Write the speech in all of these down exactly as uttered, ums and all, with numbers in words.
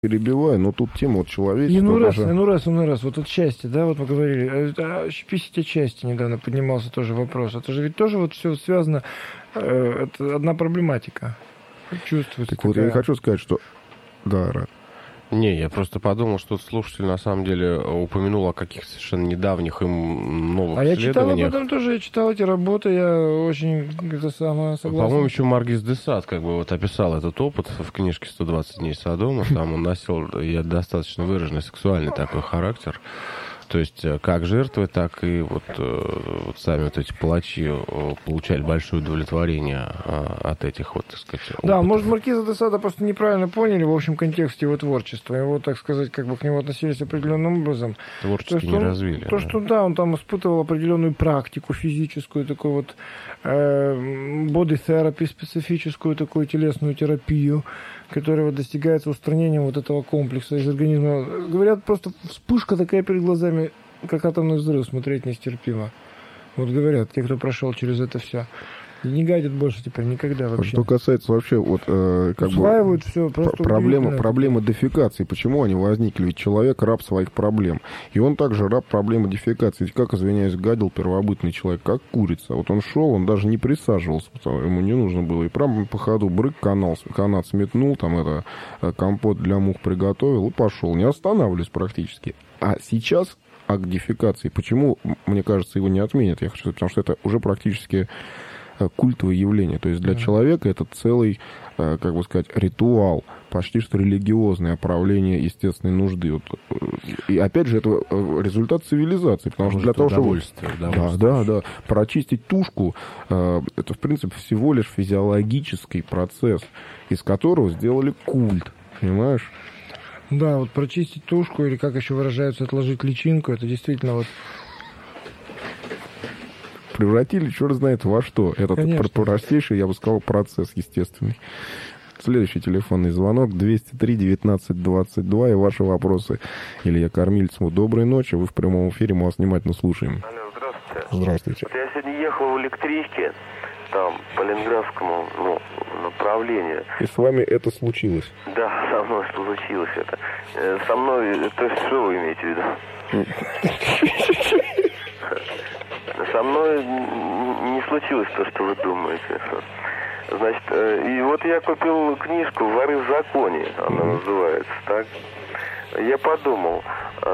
перебиваю, но тут тема вот человечества. И ну раз, даже... и ну раз, и ну раз. Вот от счастья, да, вот мы говорили. О пятидесяти части недавно поднимался тоже вопрос. Это же ведь тоже вот все связано. Э, это одна проблематика. Чувствуется. Так вот, такая... я не хочу сказать, что... Да, Рад. Не, я просто подумал, что слушатель на самом деле упомянул о каких-то совершенно недавних им новых а исследованиях. А я читал об этом тоже, я читал эти работы, я очень это самое согласен. По-моему, еще Маргиз де Сад как бы вот описал этот опыт в книжке «сто двадцать дней Содома». Там он носил достаточно выраженный сексуальный такой характер. То есть как жертвы, так и вот, вот сами вот эти палачи получали большое удовлетворение от этих вот, так сказать, опытов. Да, может, Маркиза де Сада просто неправильно поняли в общем контексте его творчества. Его, так сказать, как бы к нему относились определенным образом. Творчески не он, развили. То, да. что да, он там испытывал определенную практику физическую, такую вот боди-терапию, специфическую такую телесную терапию, которая достигается устранением вот этого комплекса из организма. Говорят, просто вспышка такая перед глазами, как атомный взрыв, смотреть нестерпимо. Вот говорят, те, кто прошел через это все. И не гадят больше теперь никогда вообще. Что касается вообще вот э, как Усваивают бы все, просто проблема, проблема дефекации. Почему они возникли? Ведь человек раб своих проблем. И он также раб проблемы дефекации. Ведь как, извиняюсь, гадил первобытный человек, как курица. Вот он шел, он даже не присаживался, потому ему не нужно было. И прямо по ходу брык, канал, канат сметнул, там это компот для мух приготовил и пошел. Не останавливаясь практически. А сейчас акт дефекации. Почему, мне кажется, его не отменят? Я хочу сказать, потому что это уже практически культовое явление. То есть для mm-hmm. человека это целый, как бы сказать, ритуал, почти что религиозное оправление естественной нужды. Вот. И опять же, это результат цивилизации. Потому что для того, чтобы... Да, да, да. Прочистить тушку, это, в принципе, всего лишь физиологический процесс, из которого сделали культ. Понимаешь? Да, вот прочистить тушку, или как еще выражаются, отложить личинку, это действительно вот... Превратили, черт знает во что. Это простейший, я бы сказал, процесс естественный. Следующий телефонный звонок двести три девятнадцать двадцать два. И ваши вопросы Илья Кормильцеву. Доброй ночи. Вы в прямом эфире. Мы вас внимательно слушаем. Алло, здравствуйте. Здравствуйте. Вот я сегодня ехал в электричке, там, по Ленинградскому, ну, направлению. И с вами это случилось? Да, со мной случилось это. Со мной, то есть, что вы имеете в виду? Со мной не случилось то, что вы думаете. Значит, и вот я купил книжку «Воры в законе», она называется, так? Я подумал,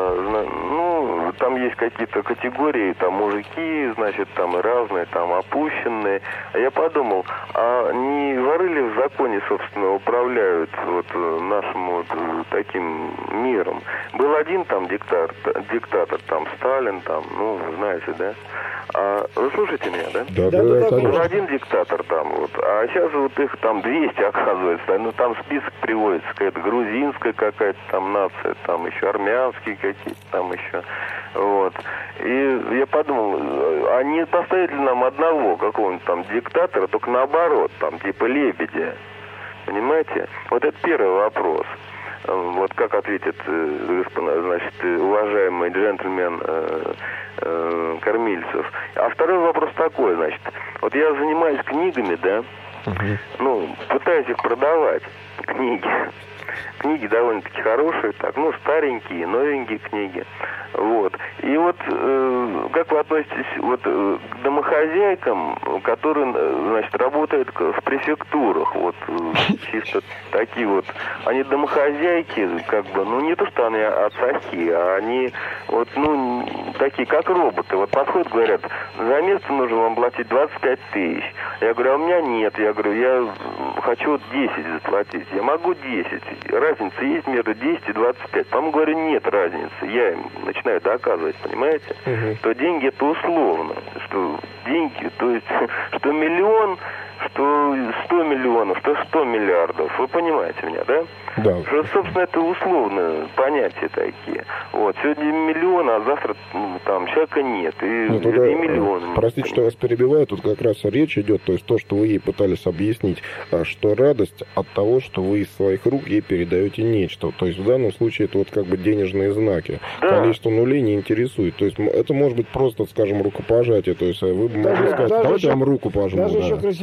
ну, там есть какие-то категории, там мужики, значит, там и разные, там опущенные. А я подумал, а не воры ли в законе, собственно, управляют вот нашим вот таким миром? Был один там диктатор, диктатор там Сталин, там, ну, знаете, да? А вы слушаете меня, да? Да, да, да, да. Был один диктатор там, вот, а сейчас вот их там двести, оказывается. Ну, там список приводится, какая-то грузинская какая-то там нация, там еще армянские какие-то, там еще, вот. И я подумал, а не поставить ли нам одного какого-нибудь там диктатора, только наоборот, там, типа Лебедя, понимаете? Вот это первый вопрос. Вот как ответит, значит, уважаемый джентльмен э, э, Кормильцев. А второй вопрос такой, значит, вот я занимаюсь книгами, да, uh-huh. ну, пытаюсь их продавать, книги. Книги довольно-таки хорошие, так, ну, старенькие, новенькие книги. Вот. И вот э, как вы относитесь вот, э, к домохозяйкам, которые, значит, работают в префектурах, вот, э, чисто такие вот, они домохозяйки, как бы, ну, не то, что они отцахи, а они, вот, ну, такие, как роботы. Вот подходят, говорят, за место нужно вам платить двадцать пять тысяч. Я говорю, а у меня нет. Я говорю, я хочу десять заплатить. Я могу десять. Разница есть между десять и двадцать пять. По-моему, говорю, нет разницы. Я им начинаю доказывать, понимаете, uh-huh. что деньги это условно. Что деньги, то есть, что миллион, что сто миллионов, что сто миллиардов. Вы понимаете меня, да? Да. Что, собственно, это условные понятия такие. Вот. Сегодня миллион, а завтра ну, там человека нет. И, ну, тогда, и миллион. Простите, что я вас перебиваю. Тут как раз речь идет, то есть то, что вы ей пытались объяснить, что радость от того, что вы из своих рук ей передаете нечто. То есть в данном случае это вот как бы денежные знаки. Да. Количество нулей не интересует. То есть это может быть просто, скажем, рукопожатие. То есть вы бы могли сказать, давайте я вам руку пожму. Даже да. еще красивее было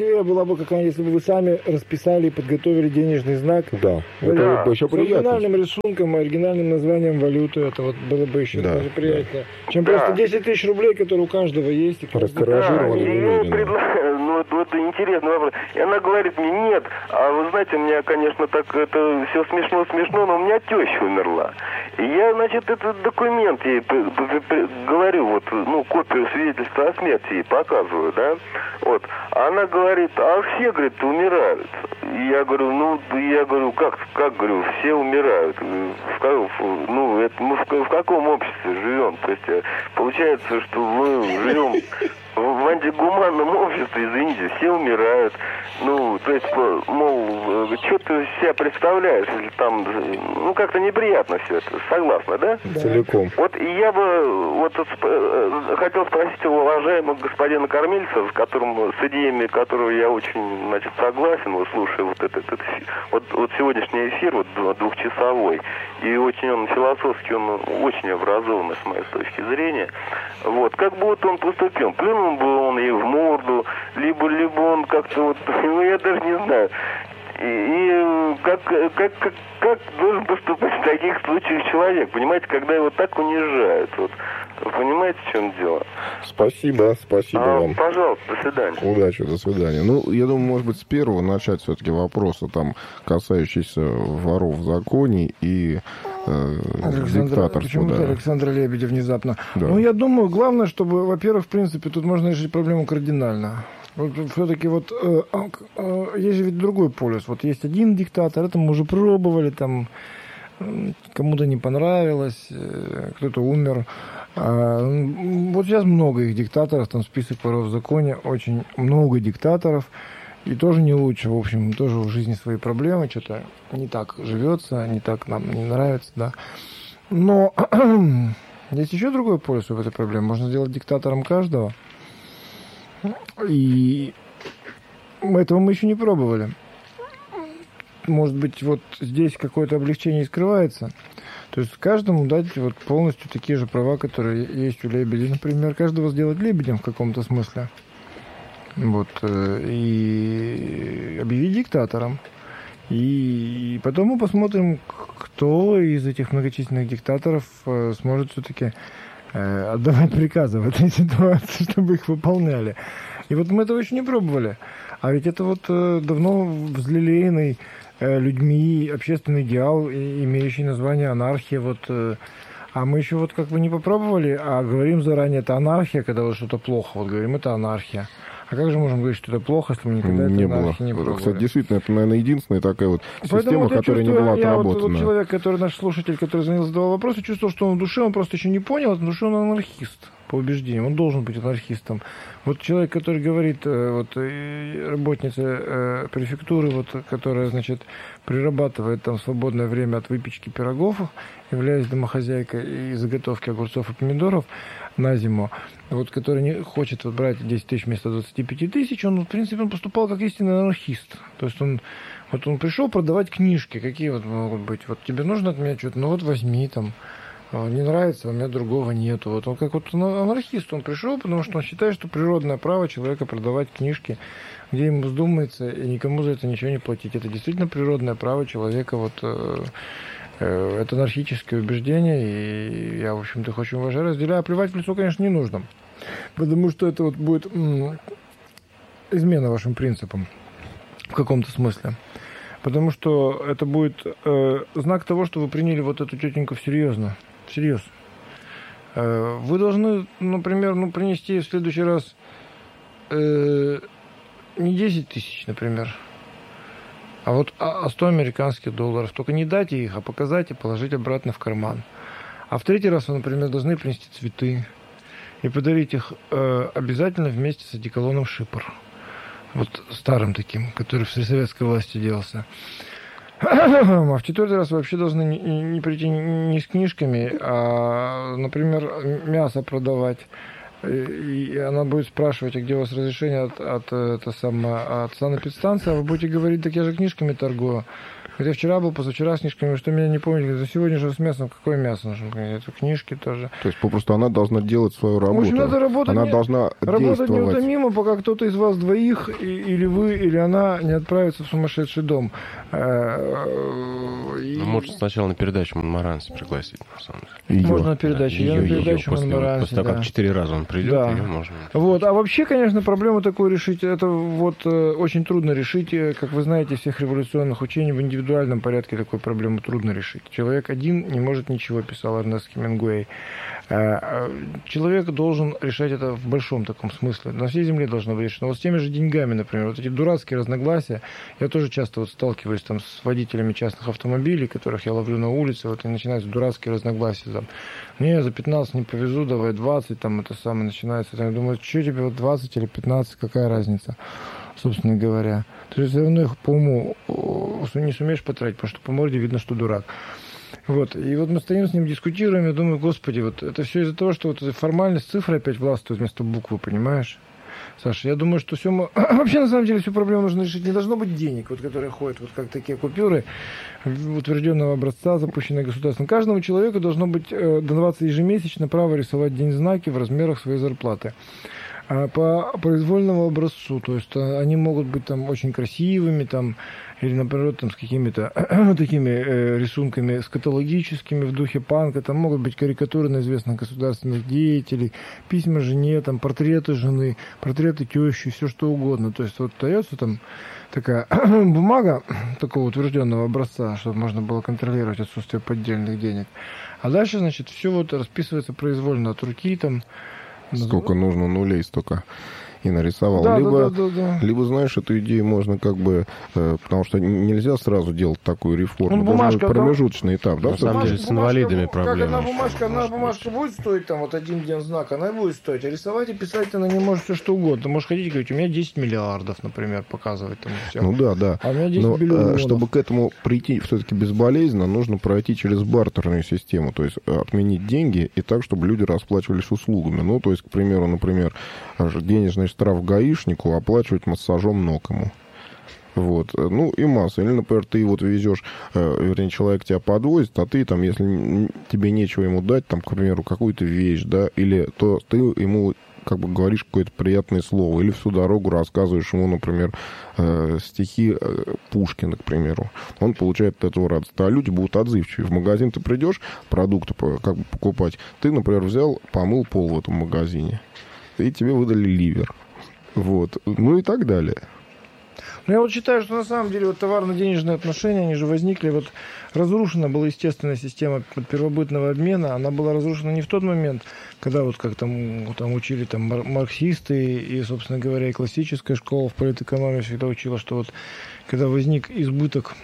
была бы какая-нибудь, если бы вы сами расписали и подготовили денежный знак. Да, это Да. бы еще С приятно. оригинальным рисунком, оригинальным названием валюты, это вот было бы еще Да, даже приятнее. Чем Да. просто десять тысяч рублей, которые у каждого есть. И каждый- Растиражированы Да, и я немедленно. предлагаю, ну это, это интересный вопрос. И она говорит мне, нет, а вы знаете, у меня, конечно, так это все смешно-смешно, но у меня теща умерла. И я, значит, этот документ ей п- п- п- говорю, вот, ну, копию свидетельства о смерти ей показываю, да, вот. А она говорит, а все, говорит, умирают. И я говорю, ну, я говорю, как, как, говорю, все умирают. В, ка- в- ну, это, мы в, в каком обществе живем? То есть, э, получается, что мы живем в антигуманном обществе, извините, все умирают. Ну, то есть, э, мол, что ты из себя представляешь, если там, э, ну, как-то неприятно все это, согласна, да? Целиком. Вот и я бы вот сп- э, хотел спросить у уважаемого господина Кормильца, с которым, с идеями которого я очень, значит, согласен, вот слушаю вот этот, этот эфир. вот, вот сегодняшний эфир, вот дву- двухчасовой, и очень он философски, он очень образованный с моей точки зрения. Вот, как бы вот он поступил, плюнул бы он ей в морду, либо, либо он как-то вот, ну, я даже не знаю. И, и как, как, как, как должен поступать в таких случаях человек, понимаете, когда его так унижают, вот, вы понимаете, в чем дело? Спасибо, спасибо А, вам. пожалуйста, до свидания. Удачи, до свидания. Ну, я думаю, может быть, с первого начать все-таки вопроса, там, касающиеся воров в законе и э, Александр, диктаторства. почему-то Да. Александр Лебедев внезапно. Да. Ну, я думаю, главное, чтобы, во-первых, в принципе, тут можно решить проблему кардинально. Вот все-таки вот э, э, есть же ведь другой полюс. Вот есть один диктатор, это мы уже пробовали, там э, кому-то не понравилось, э, кто-то умер. А, м, вот сейчас много их диктаторов, там список воров в законе, очень много диктаторов. И тоже не лучше, в общем, тоже в жизни свои проблемы, что-то не так живется, не так нам не нравится, да. Но есть еще другой полюс в этой проблеме. Можно сделать диктатором каждого. И этого мы еще не пробовали. Может быть, вот здесь какое-то облегчение и скрывается. То есть каждому дать вот полностью такие же права, которые есть у лебедей. Например, каждого сделать лебедем в каком-то смысле. Вот, э, и объявить диктатором. И потом мы посмотрим, кто из этих многочисленных диктаторов э, сможет все-таки э, отдавать приказы в этой ситуации, чтобы их выполняли. И вот мы этого еще не пробовали. А ведь это вот э, давно взлелеянный э, людьми общественный идеал, и, имеющий название анархия. Вот, э, а мы еще вот как бы не попробовали, а говорим заранее, это анархия, когда вот что-то плохо. Вот говорим, это анархия. А как же можем говорить, что это плохо, если мы никогда Не это было. анархии не пробовали? Кстати, действительно, это, наверное, единственная такая вот Поэтому система, вот я которая не чувствую, была я вот, отработана. вот человек, который наш слушатель, который звонил, задавал вопросы, чувствовал, что он в душе, он просто еще не понял, в душе он анархист по убеждениям, он должен быть анархистом. Вот человек, который говорит, э, вот э, работница э, префектуры, вот, которая, значит, прирабатывает там свободное время от выпечки пирогов, являясь домохозяйкой и заготовки огурцов и помидоров на зиму, вот, который не хочет вот, брать десять тысяч вместо двадцати пяти тысяч, он, в принципе, он поступал как истинный анархист. То есть он, вот он пришел продавать книжки, какие вот могут быть. Вот тебе нужно от меня что-то, ну вот возьми там. Не нравится, у меня другого нету. Вот он как вот анархист, он пришел, потому что он считает, что природное право человека продавать книжки, где ему вздумается, и никому за это ничего не платить. Это действительно природное право человека, вот э, э, это анархическое убеждение, и я, в общем-то, их очень уважаю, разделяю. А плевать в лицо, конечно, не нужно, потому что это вот будет м- измена вашим принципам в каком-то смысле. Потому что это будет э, знак того, что вы приняли вот эту тетеньку всерьезно. Всерьез. Э, вы должны, например, ну, принести в следующий раз э, не десять тысяч, например, а вот а, а сто американских долларов. Только не дайте их, а показать и положить обратно в карман. А в третий раз вы, например, должны принести цветы и подарить их э, обязательно вместе с одеколоном «Шипр». Вот старым таким, который в советской власти делался. А в четвертый раз вообще должны не, не прийти не с книжками, а, например, мясо продавать. И, и она будет спрашивать, а где у вас разрешение от, от, это самое, от санэпидстанции, а вы будете говорить, так я же книжками торгую. Вот я вчера был, позавчера с книжками, что меня не помню. За сегодня же с мясом, какое мясо нужно? Это книжки тоже. То есть попросту она должна делать свою работу. В общем, надо работать, она не, должна работать действовать. неутомимо, пока кто-то из вас двоих, и, или вы, или она, не отправится в сумасшедший дом. И... Ну, может, сначала на передачу Монмаранси пригласить, на самом деле. Её. Можно на передачу. Ее, Я на ее, передачу после, Монмаранси, после того, да. как четыре раза он придет, Да. ее можно... Вот. А вообще, конечно, проблему такую решить, это вот э, очень трудно решить. Как вы знаете, всех революционных учений в индивидуальном порядке такую проблему трудно решить. Человек один не может ничего, писал Эрнест Хемингуэй. Человек должен решать это в большом таком смысле. На всей земле должно быть решено. Вот с теми же деньгами, например, вот эти дурацкие разногласия. Я тоже часто вот сталкиваюсь там с водителями частных автомобилей, которых я ловлю на улице, вот и начинаются дурацкие разногласия. Там, не, за пятнадцать не повезу, давай двадцать, там это самое начинается. Я думаю, что тебе вот двадцать или пятнадцать, какая разница, собственно говоря. Ты же все равно их по уму не сумеешь потратить, потому что по морде видно, что дурак. Вот. И вот мы стоим с ним, дискутируем, я думаю, господи, вот это все из-за того, что вот эта формальность цифры опять властвует вместо буквы, понимаешь? Саша, я думаю, что все... Мы... Вообще, на самом деле, всю проблему нужно решить. Не должно быть денег, вот, которые ходят, вот как такие купюры утвержденного образца, запущенные государством. Каждому человеку должно быть э, даваться ежемесячно право рисовать деньзнаки в размерах своей зарплаты. А по произвольному образцу, то есть они могут быть там очень красивыми, там, или, например, там, с какими-то такими э, рисунками скатологическими в духе панка, там могут быть карикатуры на известных государственных деятелей, письма жене, там, портреты жены, портреты тещи, все что угодно. То есть вот дается там такая бумага такого утвержденного образца, чтобы можно было контролировать отсутствие поддельных денег. А дальше, значит, все вот расписывается произвольно от руки, там. Сколько нужно нулей, столько и нарисовал. Да, либо, да, да, да, да. либо, знаешь, эту идею можно как бы... Э, потому что нельзя сразу делать такую реформу. Ну, должен бумажка, быть промежуточный этап. Да, На самом деле, с инвалидами проблема. Как одна бумажка, одна бумажка будет стоить, там, вот один дензнак, она будет стоить. А рисовать и писать она не может все что угодно. Ты можешь ходить и говорить, у меня десять миллиардов, например, показывать там всем. Ну да, да. А у меня десять Но миллионов. чтобы к этому прийти все-таки безболезненно, нужно пройти через бартерную систему. То есть отменить деньги и так, чтобы люди расплачивались услугами. Ну, то есть, к примеру, например, денежный штраф гаишнику оплачивать массажом ног ему. Вот. Ну, и масса. Или, например, ты вот везешь, вернее, человек тебя подвозит, а ты там, если тебе нечего ему дать, там, к примеру, какую-то вещь, да, или то ты ему как бы говоришь какое-то приятное слово, или всю дорогу рассказываешь ему, например, э, стихи э, Пушкина, к примеру. Он получает от этого радость. А люди будут отзывчивы. В магазин ты придешь, продукты как бы покупать, ты, например, взял, помыл пол в этом магазине, и тебе выдали ливер. Вот. Ну и так далее. Ну, я вот считаю, что на самом деле вот товарно-денежные отношения, они же возникли, вот разрушена была естественная система первобытного обмена, она была разрушена не в тот момент, когда вот как там, там учили там марксисты и, собственно говоря, и классическая школа в политэкономии всегда учила, что вот когда возник избыток,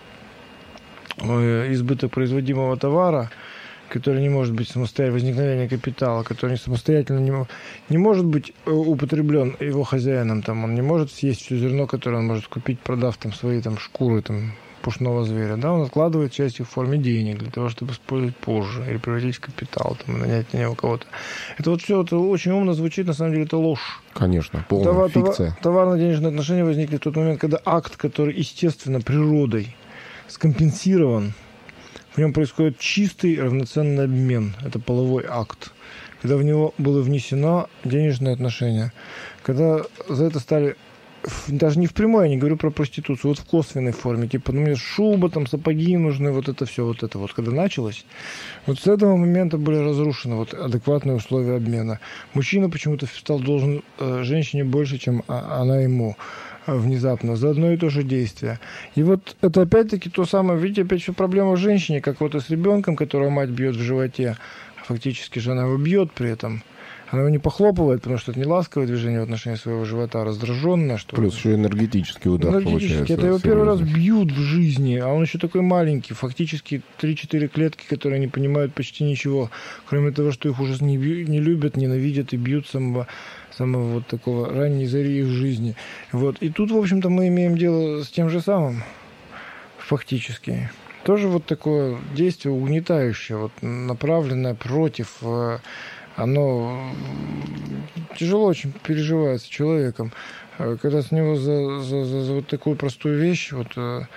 избыток производимого товара, который не может быть самостоятельно, возникновение капитала, который самостоятельно не, не может быть употреблен его хозяином, там, он не может съесть все зерно, которое он может купить, продав там свои там шкуры там, пушного зверя, да, он откладывает часть их в форме денег для того, чтобы использовать позже или превратить в капитал, там, нанять на него кого-то. Это вот все это очень умно звучит, на самом деле это ложь. Конечно, полная Товар, фикция. Товарно-денежные отношения возникли в тот момент, когда акт, который естественно природой скомпенсирован, в нем происходит чистый равноценный обмен. Это половой акт. Когда в него было внесено денежное отношение. Когда за это стали... Даже не в прямой, я не говорю про проституцию, вот в косвенной форме. Типа, ну мне шуба, там сапоги нужны, вот это все, вот это вот. Когда началось, вот с этого момента были разрушены вот адекватные условия обмена. Мужчина почему-то стал должен э, женщине больше, чем а, она ему. Внезапно, за одно и то же действие. И вот это опять-таки то самое, видите, опять все проблема в женщине, как вот и с ребенком, которого мать бьет в животе, фактически же она его бьет при этом. Она его не похлопывает, потому что это не ласковое движение в отношении своего живота, а раздраженное. Что Плюс еще энергетический удар энергетически. получается. Это его первый раз бьют в жизни, а он еще такой маленький, фактически три-четыре клетки, которые не понимают почти ничего, кроме того, что их уже не, не любят, ненавидят и бьют самого самого вот такого ранней зари их жизни. Вот. И тут, в общем-то, мы имеем дело с тем же самым, фактически. Тоже вот такое действие угнетающее, вот, направленное против, оно тяжело очень переживается человеком. Когда с него за, за, за, за вот такую простую вещь, вот,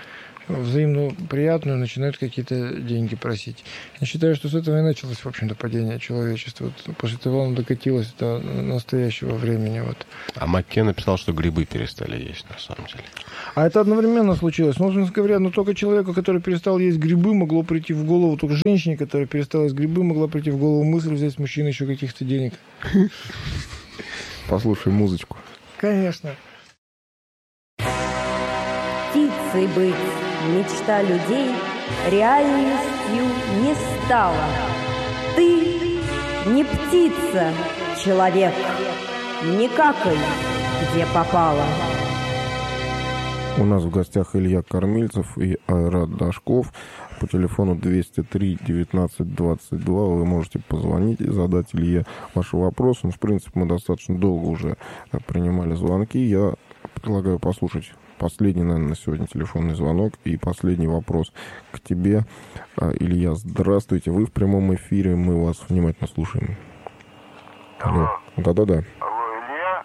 взаимно приятную, начинают какие-то деньги просить. Я считаю, что с этого и началось, в общем-то, падение человечества. Вот после того оно докатилось до настоящего времени. Вот. А Макке написал, что грибы перестали есть, на самом деле. А это одновременно случилось. Ну, собственно говоря, но только человеку, который перестал есть грибы, могло прийти в голову, только женщине, которая перестала есть грибы, могла прийти в голову мысль взять с мужчины еще каких-то денег. Послушай музычку. Конечно. Птицей быть мечта людей реальностью не стала. Ты не птица, человек, не какай, где попало. У нас в гостях Илья Кормильцев и Айрат Дашков. По телефону двести три девятнадцать двадцать два вы можете позвонить и задать Илье ваши вопросы. Ну, в принципе, мы достаточно долго уже принимали звонки. Я предлагаю послушать последний, наверное, на сегодня телефонный звонок и последний вопрос к тебе. Илья, здравствуйте. Вы в прямом эфире, мы вас внимательно слушаем. Алло. Да-да-да. Алло, Илья?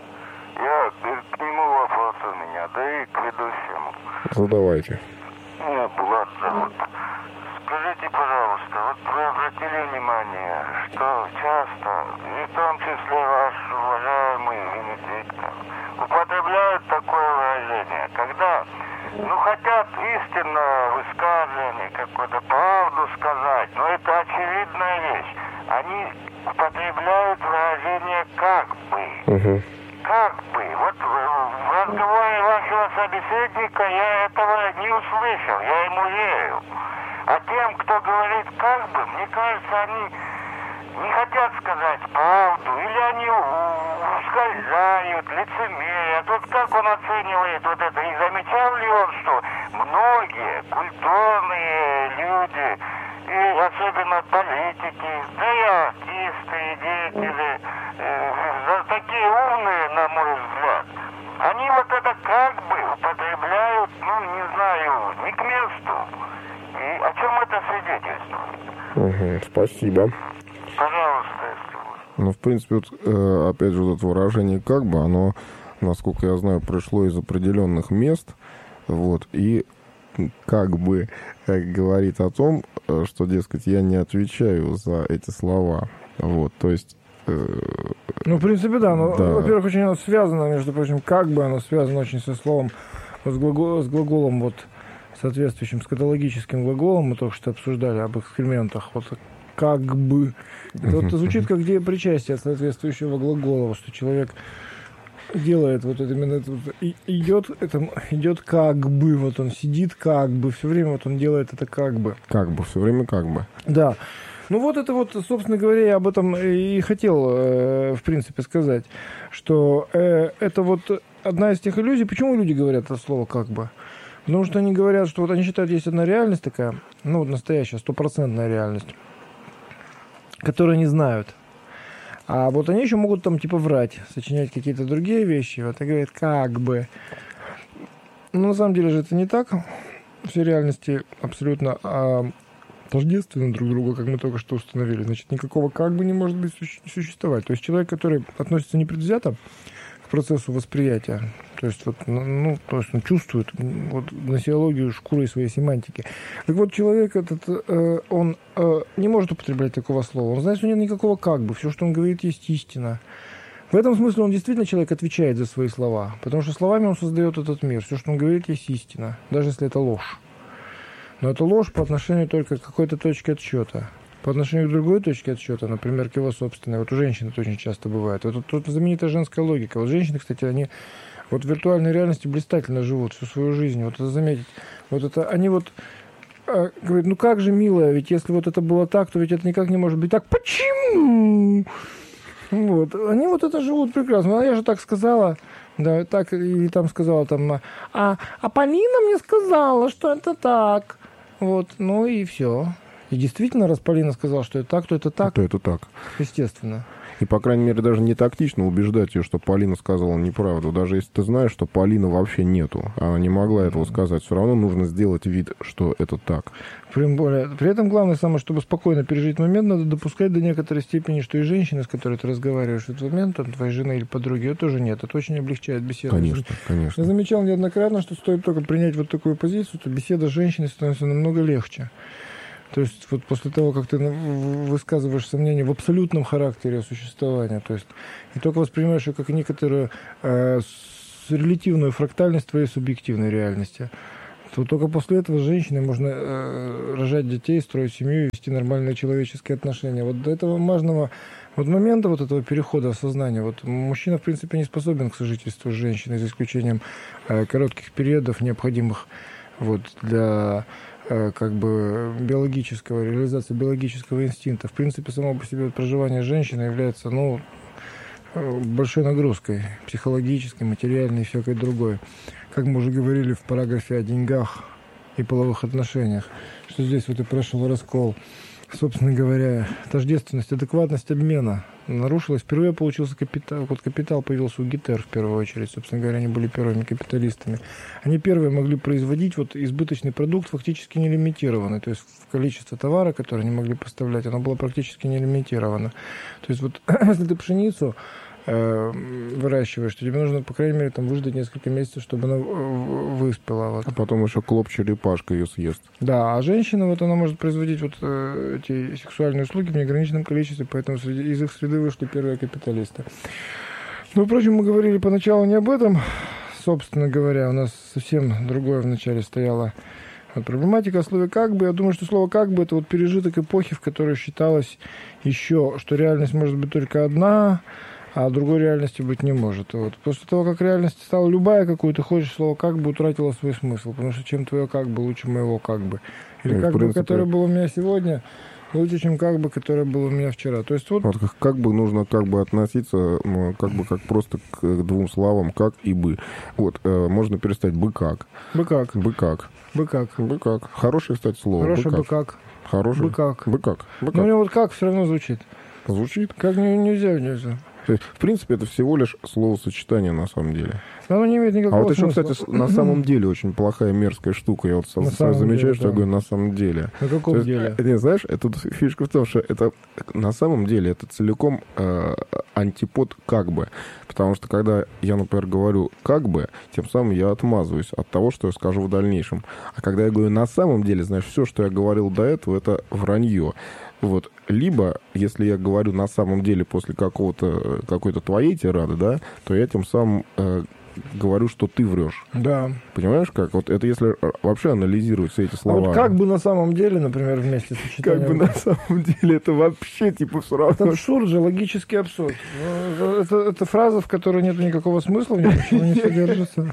Я, к нему вопрос у меня, да и к ведущему. Задавайте. Нет, ладно. Вот. Скажите, пожалуйста, вот вы обратили внимание, что часто, и в том числе ваш уважаемый Венедиктов, употребляют такое выражение, когда, ну, хотят истинно высказывание, какую-то правду сказать, но это очевидная вещь. Они употребляют выражение «как бы». Угу. Как бы. Вот в разговоре вашего собеседника я этого не услышал, я ему верю. А тем, кто говорит «как бы», мне кажется, они не хотят сказать правду, или они ускользают, лицемерят. Вот как он оценивает вот это? И замечал ли он, что многие культурные люди, и особенно политики, да и артисты, и деятели, э, такие умные, на мой взгляд, они вот это как бы употребляют, ну, не знаю, не к месту. И о чем это свидетельствует? Угу, спасибо. Пожалуйста, если вы. Ну, в принципе, вот, э, опять же, вот это выражение «как бы», оно, насколько я знаю, пришло из определенных мест, вот, и как бы э, говорит о том, э, что, дескать, я не отвечаю за эти слова, вот, то есть... Э, ну, в принципе, да, но, да. Во-первых, очень оно связано, между прочим, как бы оно связано очень со словом, с, глагол, с глаголом, вот, соответствующим скатологическим глаголом, мы только что обсуждали об экскрементах, вот, как бы. Это вот звучит как где причастие от соответствующего глагола, что человек делает вот это именно это, вот, и, идет, это, идет как бы, вот он сидит как бы, все время вот он делает это как бы. Как бы, все время как бы. Да. Ну вот это вот, собственно говоря, я об этом и хотел, э, в принципе, сказать, что э, это вот одна из тех иллюзий. Почему люди говорят это слово «как бы»? Потому что они говорят, что вот они считают, есть одна реальность такая, ну вот настоящая, стопроцентная реальность, которую они знают. А вот они еще могут там типа врать, сочинять какие-то другие вещи. Вот и говорят, как бы. Но на самом деле же это не так. Все реальности абсолютно а, тождественны друг другу, как мы только что установили. Значит, никакого как бы не может быть существовать. То есть человек, который относится непредвзято к процессу восприятия, то есть вот, ну, то есть он чувствует вот гносеологию шкурой своей семантики. Так вот, человек этот, э, он э, не может употреблять такого слова. Он знает, что нет никакого как бы. Все, что он говорит, есть истина. В этом смысле он действительно, человек, отвечает за свои слова. Потому что словами он создает этот мир. Все, что он говорит, есть истина. Даже если это ложь. Но это ложь по отношению только к какой-то точке отсчета. По отношению к другой точке отсчета, например, к его собственной. Вот у женщин это очень часто бывает. Вот тут знаменитая женская логика. Вот женщины, кстати, они вот в виртуальной реальности блистательно живут всю свою жизнь. Вот это заметить. Вот это они вот а, говорят, ну как же, милая, ведь если вот это было так, то ведь это никак не может быть так. Почему? Вот. Они вот это живут прекрасно. А я же так сказала. Да, так, и там сказала, там, а, а Полина мне сказала, что это так. Вот, ну и все. И действительно, раз Полина сказала, что это так, то это так. То это так. Естественно. И, по крайней мере, даже не тактично убеждать ее, что Полина сказала неправду. Даже если ты знаешь, что Полины вообще нету, она не могла этого сказать, все равно нужно сделать вид, что это так. Тем более, при этом главное самое, чтобы спокойно пережить момент, надо допускать до некоторой степени, что и женщина, с которой ты разговариваешь в этот момент, там, твоей жены или подруги, ее тоже нет. Это очень облегчает беседу. Конечно, конечно. Я замечал неоднократно, что стоит только принять вот такую позицию, то беседа с женщиной становится намного легче. То есть вот после того, как ты высказываешь сомнения в абсолютном характере существования, то есть и только воспринимаешь ее как некоторую э, релятивную фрактальность твоей субъективной реальности, то только после этого с женщиной можно э, рожать детей, строить семью и вести нормальные человеческие отношения. Вот до этого важного вот момента, вот этого перехода в сознание, вот мужчина, в принципе, не способен к сожительству с женщиной, за исключением э, коротких периодов, необходимых вот, для э, как бы биологического, реализации биологического инстинкта. В принципе, само по себе проживание с женщиной является, ну, большой нагрузкой психологической, материальной и всякой другой. Как мы уже говорили в параграфе о деньгах и половых отношениях, что здесь вот и прошел раскол. Собственно говоря, тождественность, адекватность обмена нарушилась. Впервые получился капитал. Вот капитал появился у ГИТЕР в первую очередь. Собственно говоря, они были первыми капиталистами. Они первые могли производить вот избыточный продукт, фактически нелимитированный. То есть количество товара, которое они могли поставлять, оно было практически нелимитировано. То есть вот если ты пшеницу выращиваешь, то тебе нужно, по крайней мере, там выждать несколько месяцев, чтобы она выспела. Вот. А потом еще клоп черепашка ее съест. Да, а женщина, вот она может производить вот э, эти сексуальные услуги в неограниченном количестве, поэтому среди, из их среды вышли первые капиталисты. Ну, впрочем, мы говорили поначалу не об этом. Собственно говоря, у нас совсем другое вначале стояло. Вот проблематика о слове «как бы». Я думаю, что слово «как бы» — это вот пережиток эпохи, в которой считалось еще, что реальность может быть только одна, а другой реальности быть не может. Вот. После того, как реальность стала любая, какую ты хочешь, слово «как бы» утратило свой смысл, потому что чем твое «как бы» лучше моего «как бы». Или ну, «как бы», принципе... которое было у меня сегодня, лучше, чем «как бы», которое было у меня вчера. То есть вот... вот как, как бы нужно как бы относиться, как бы как просто к двум словам «как» и «бы». Вот, э, можно перестать «бы как». «Бы как». «Бы как». «Бы как». «Бы как». Хорошее, кстати, слово. Хорошее «бы как». Хорошее. «Бы как». «Бы как». «Бы как». Но у меня вот «как» все равно звучит. Звучит. Как нельзя, нельзя. То есть, в принципе, это всего лишь словосочетание на самом деле. Но оно не имеет никакого А вот еще, смысла. кстати, на самом деле очень плохая, мерзкая штука. Я вот На сразу замечаю, деле, что да. я говорю на самом деле. На каком есть, деле? Не, знаешь, это фишка в том, что это на самом деле это целиком э, антипод «как бы». Потому что когда я, например, говорю «как бы», тем самым я отмазываюсь от того, что я скажу в дальнейшем. А когда я говорю «на самом деле», знаешь, все, что я говорил до этого, это вранье. Вот. Либо, если я говорю на самом деле после какого-то, какой-то твоей тирады, да, то я тем самым э, говорю, что ты врешь. Да. Понимаешь, как? Вот это если вообще анализировать все эти слова. А вот как бы на самом деле, например, вместе с сочетанием... Как бы на самом деле это вообще типа все равно. Это абсурд же, логический абсурд. Это, это, это фраза, в которой нет никакого смысла, ничего не содержится.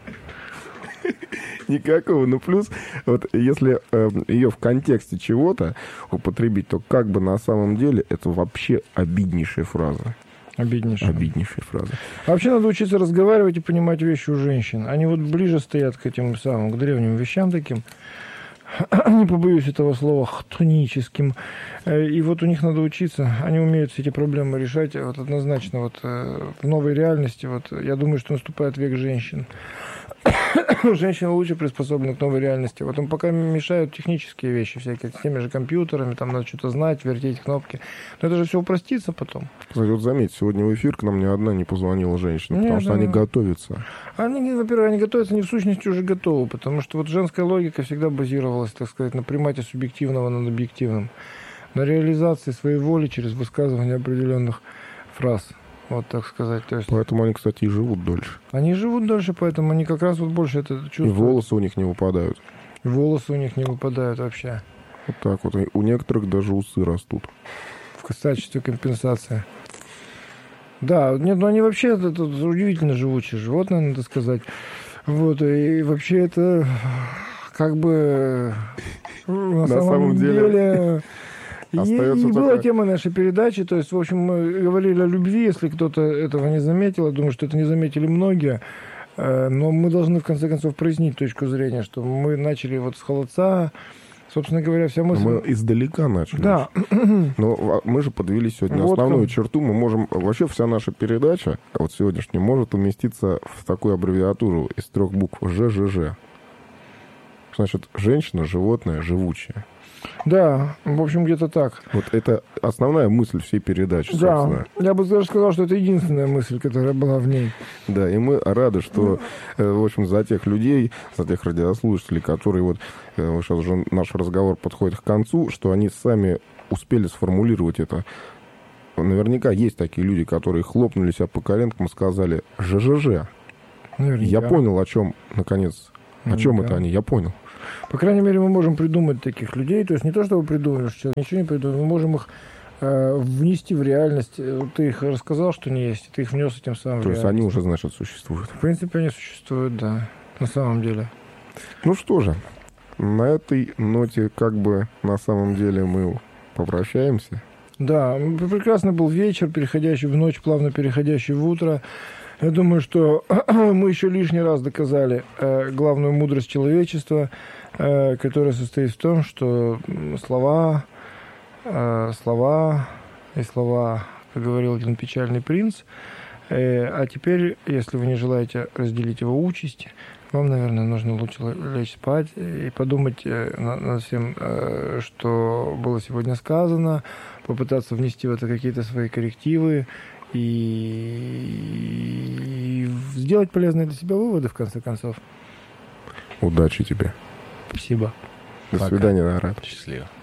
Никакого. Ну, плюс, вот если э, ее в контексте чего-то употребить, то как бы на самом деле это вообще обиднейшая фраза. Обиднейшая. Обиднейшая фраза. А вообще надо учиться разговаривать и понимать вещи у женщин. Они вот ближе стоят к этим самым, к древним вещам таким, не побоюсь этого слова, хтоническим. И вот у них надо учиться. Они умеют все эти проблемы решать. Вот однозначно вот в новой реальности, вот я думаю, что наступает век женщин. Женщины лучше приспособлены к новой реальности. Вот им пока мешают технические вещи всякие, с теми же компьютерами, там надо что-то знать, вертеть кнопки. Но это же все упростится потом. Кстати, вот заметь, сегодня в эфир к нам ни одна не позвонила женщина, Нет, потому что да. они готовятся. Они, во-первых, они готовятся, они в сущности уже готовы, потому что вот женская логика всегда базировалась, так сказать, на примате субъективного над объективным, на реализации своей воли через высказывание определенных фраз. Вот так сказать. То есть Поэтому они, кстати, и живут дольше. они живут дольше, поэтому они как раз вот больше это чувствуют. И волосы у них не выпадают. И волосы у них не выпадают вообще. Вот так вот. И у некоторых даже усы растут. В качестве компенсации. Да, нет, ну они вообще это, это удивительно живучие животные, надо сказать. Вот, и вообще это как бы на, На самом, самом деле... деле... И, Остается и только... была тема нашей передачи, то есть, в общем, мы говорили о любви, если кто-то этого не заметил, я думаю, что это не заметили многие, но мы должны, в конце концов, прояснить точку зрения, что мы начали вот с холодца, Собственно говоря, вся мысль... Мы издалека начали. Да. Но мы же подвели сегодня Вот основную как. черту. Мы можем... Вообще вся наша передача, вот сегодняшняя, может уместиться в такую аббревиатуру из трех букв ЖЖЖ. Значит, женщина, животное, живучее. Да, в общем, где-то так. Вот это основная мысль всей передачи, собственно. Да, я бы даже сказал, что это единственная мысль, которая была в ней. Да, и мы рады, что, э, в общем, за тех людей, за тех радиослушателей, которые вот, э, вот сейчас уже наш разговор подходит к концу, что они сами успели сформулировать это. Наверняка есть такие люди, которые хлопнули себя по коленкам и сказали «ЖЖЖ». Наверняка. Я понял, о чем, наконец, о чем Наверняка. это они, я понял. По крайней мере, мы можем придумать таких людей. То есть не то, что вы придумали, что человек ничего не придумал, мы можем их э, внести в реальность. Ты их рассказал, что они есть, и ты их внес этим самым в То есть реальность. они уже, значит, существуют. В принципе, они существуют, да, на самом деле. Ну что же, на этой ноте как бы на самом деле мы попрощаемся. Да, прекрасный был вечер, переходящий в ночь, плавно переходящий в утро. Я думаю, что мы еще лишний раз доказали э, главную мудрость человечества, э, которая состоит в том, что слова, э, слова и слова, как говорил один печальный принц. Э, а теперь, если вы не желаете разделить его участь, вам, наверное, нужно лучше лечь спать и подумать э, над над всем, э, что было сегодня сказано, попытаться внести в это какие-то свои коррективы, и сделать полезные для себя выводы, в конце концов. Удачи тебе. Спасибо. До Пока. свидания, Нарат. Счастливо.